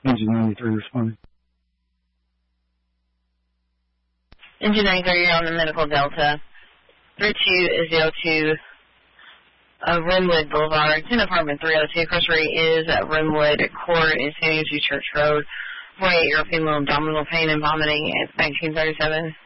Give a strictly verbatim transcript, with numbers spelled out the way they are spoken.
Engine ninety-three responding. Engine ninety-three, you're on the Medical Delta. three two is zero two uh, Rimwood Boulevard. It's in apartment three oh two. Cursory is at Rimwood Court in San Andrew Church Road. forty-eight-year-old female abdominal pain and vomiting at nineteen thirty-seven.